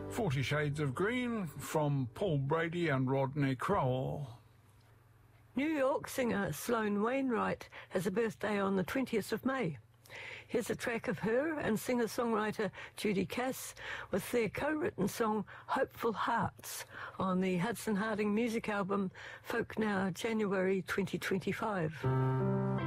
40 Shades of Green from Paul Brady and Rodney Crowell. New York singer Sloane Wainwright has a birthday on the 20th of May. Here's a track of her and singer-songwriter Judy Cass with their co-written song Hopeful Hearts on the Hudson Harding music album Folk Now, January 2025.